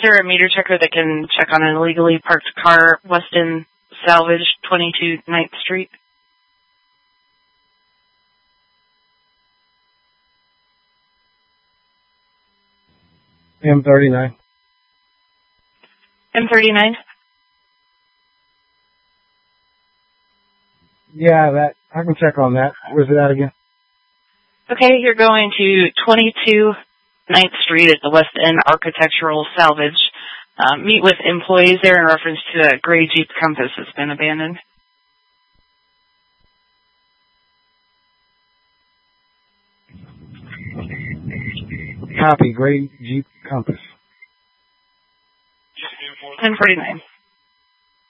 there a meter checker that can check on an illegally parked car, Weston Salvage, 22 9th Street? M39. M39? Yeah, I can check on that. Where's it at again? Okay, you're going to 22 9th Street at the West End Architectural Salvage. Meet with employees there in reference to a gray Jeep Compass that's been abandoned. Copy, gray Jeep Compass. 1049.